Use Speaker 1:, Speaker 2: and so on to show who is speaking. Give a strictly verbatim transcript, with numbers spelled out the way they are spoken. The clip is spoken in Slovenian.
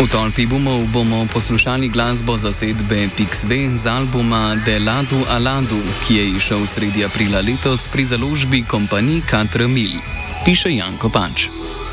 Speaker 1: V tolpi boomov bomo poslušali glasbo zasedbe Pixve z albuma De Ladu a Ladu, ki je izšel sredi aprila letos pri založbi Compagnie Quatre Mille, piše Janko Pač.